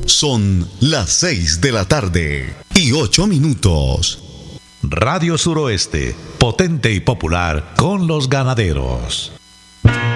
Son las 6 de la tarde y 8 minutos. Radio Suroeste, potente y popular con los ganaderos.